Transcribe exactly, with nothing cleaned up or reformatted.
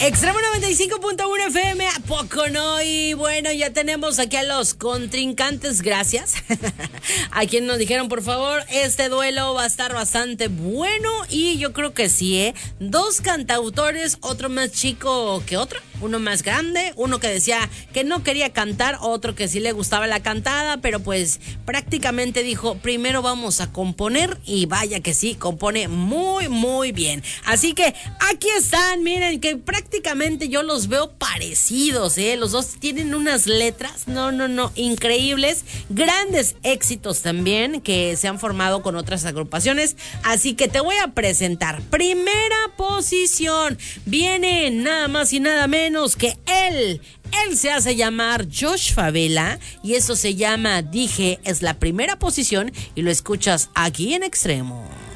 Extremo noventa y cinco punto uno F M, ¿a poco no? Y bueno, ya tenemos aquí a los contrincantes, gracias. A quienes nos dijeron, por favor, este duelo va a estar bastante bueno. Y yo creo que sí, ¿eh? Dos cantautores, otro más chico que otro, uno más grande, uno que decía que no quería cantar, otro que sí le gustaba la cantada, pero pues prácticamente dijo, primero vamos a componer, y vaya que sí, compone muy, muy bien. Así que aquí están, miren que prácticamente yo los veo parecidos, ¿eh? Los dos tienen unas letras, no, no, no, increíbles, grandes éxitos también que se han formado con otras agrupaciones, así que te voy a presentar. Primera posición, viene nada más y nada menos que él. Él se hace llamar Josh Favela y eso se llama Dije, es la primera posición y lo escuchas aquí en Extremo.